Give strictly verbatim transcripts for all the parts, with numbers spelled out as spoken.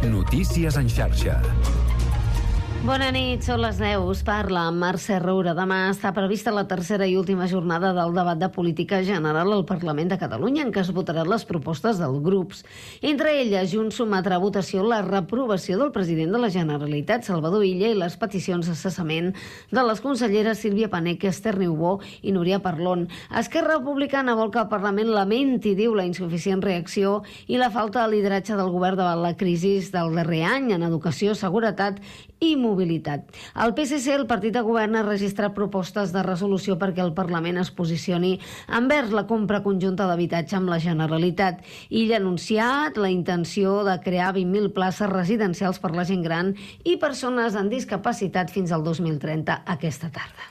Notícies en xarxa. Bona nit, són les deu. Us parla Mercè Roura. Demà està prevista la tercera i última jornada del debat de política general al Parlament de Catalunya, en què es votaran les propostes dels grups. Entre elles, Junts sometrà a votació la reprovació del president de la Generalitat, Salvador Illa, i les peticions de cessament de les conselleres Sílvia Paneque, Esther Niubó i Núria Parlon. Esquerra Republicana vol que el Parlament lamenti, diu, la insuficient reacció i la falta de lideratge del govern davant la crisi del darrer any en educació, seguretat i mobilitat. El P S C, el partit de govern, ha registrat propostes de resolució perquè el Parlament es posicioni envers la compra conjunta d'habitatge amb la Generalitat. Illa ha anunciat la intenció de crear vint mil places residencials per la gent gran i persones amb discapacitat fins al dos mil trenta aquesta tarda.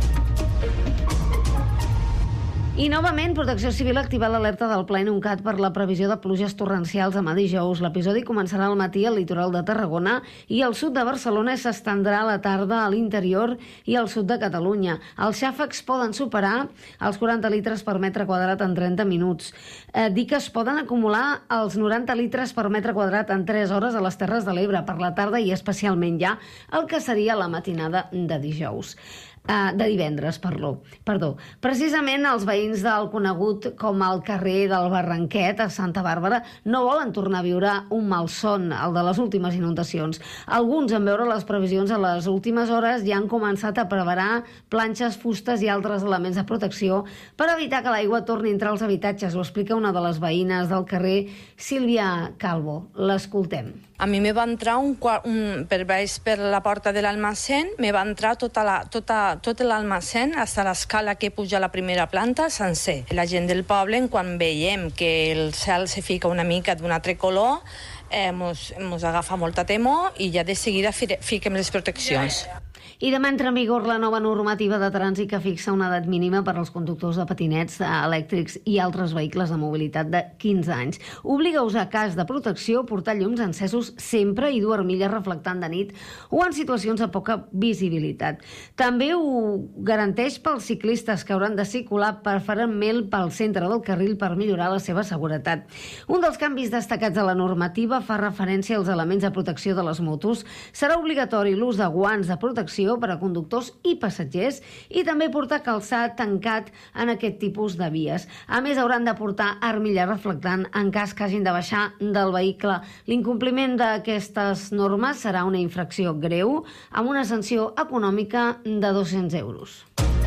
I novament, Protecció Civil ha activat l'alerta del Pla Inuncat per la previsió de pluges torrencials demà dijous. L'episodi començarà al matí al litoral de Tarragona i al sud de Barcelona i s'estendrà a la tarda a l'interior i al sud de Catalunya. Els xàfecs poden superar els quaranta litres per metre quadrat en trenta minuts. Eh, dir que es poden acumular els noranta litres per metre quadrat en tres hores a les Terres de l'Ebre per la tarda i especialment ja el que seria la matinada de dijous. Uh, de divendres, perdó. perdó. Precisament els veïns del conegut com el carrer del Barranquet a Santa Bàrbara no volen tornar a viure un malson, el de les últimes inundacions. Alguns, en veure les previsions a les últimes hores, ja han començat a preparar planxes, fustes i altres elements de protecció per evitar que l'aigua torni a entrar als habitatges. Ho explica una de les veïnes del carrer, Sílvia Calvo. L'escoltem. A mi me va entrar un, un per baix per la porta de l'almacén, me va entrar tota la, tota, tot l'almacén, fins a l'escala que puja a la primera planta, sencer. La gent del poble, quan veiem que el cel se fica una mica d'un altre color, eh, mos, mos agafa molta temor i ja de seguida fiquem les proteccions. I demà entra en vigor la nova normativa de trànsit que fixa una edat mínima per als conductors de patinets elèctrics i altres vehicles de mobilitat de quinze anys. Obliga a usar casc de protecció, portar llums encesos sempre i dur armilles reflectant de nit o en situacions de poca visibilitat. També ho garanteix pels ciclistes que hauran de circular preferentment pel centre del carril per millorar la seva seguretat. Un dels canvis destacats de la normativa fa referència als elements de protecció de les motos. Serà obligatori l'ús de guants de protecció per a conductors i passatgers i també portar calçat tancat en aquest tipus de vies. A més, hauran de portar armilla reflectant en cas que hagin de baixar del vehicle. L'incompliment d'aquestes normes serà una infracció greu amb una sanció econòmica de dos-cents euros.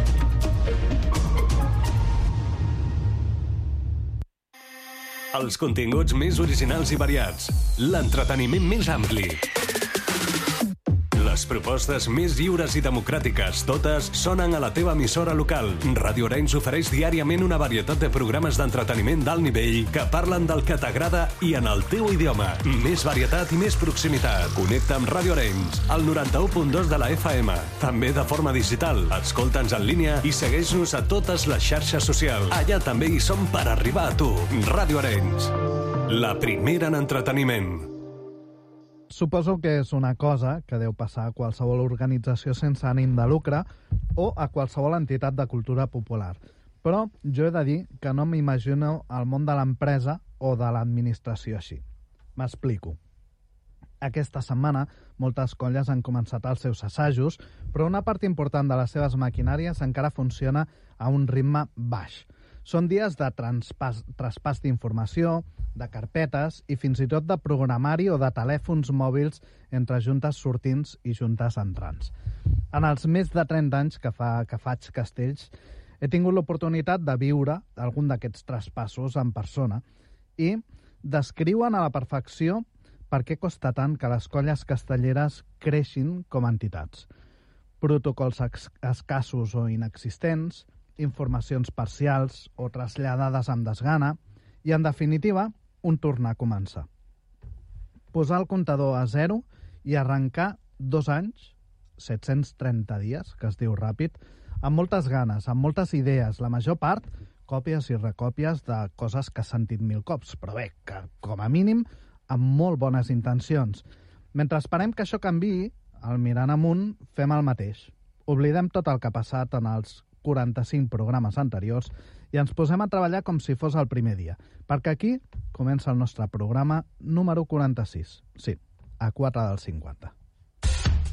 Els continguts més originals i variats. L'entreteniment més ampli. Les propostes més lliures i democràtiques, totes sonen a la teva emissora local. Ràdio Arenys ofereix diàriament una varietat de programes d'entreteniment d'alt nivell que parlen del que t'agrada i en el teu idioma. Més varietat i més proximitat. Connecta amb Ràdio Arenys, al noranta-u punt dos de la F M. També de forma digital. Escolta'ns en línia i segueix-nos a totes les xarxes socials. Allà també hi som per arribar a tu. Ràdio Arenys, la primera en entreteniment. Suposo que és una cosa que deu passar a qualsevol organització sense ànim de lucre o a qualsevol entitat de cultura popular. Però jo he de dir que no m'imagino el món de l'empresa o de l'administració així. M'explico. Aquesta setmana moltes colles han començat els seus assajos, però una part important de les seves maquinàries encara funciona a un ritme baix. Són dies de traspàs, traspàs d'informació, de carpetes i fins i tot de programari o de telèfons mòbils entre juntes sortints i juntes entrants. En els més de trenta anys que, fa, que faig castells, he tingut l'oportunitat de viure algun d'aquests traspassos en persona i descriuen a la perfecció per què costa tant que les colles castelleres creixin com a entitats. Protocols escassos o inexistents, informacions parcials o traslladades amb desgana i, en definitiva, un tornar a començar. Posar el comptador a zero i arrencar dos anys, set-cents trenta dies, que es diu ràpid, amb moltes ganes, amb moltes idees, la major part còpies i recòpies de coses que has sentit mil cops, però bé, que com a mínim amb molt bones intencions. Mentre esperem que això canviï, al mirant amunt fem el mateix. Oblidem tot el que ha passat en els quaranta-cinc programes anteriors i ens posem a treballar com si fos el primer dia, perquè aquí comença el nostre programa número quaranta-sis. Sí, a quatre dels cinquanta.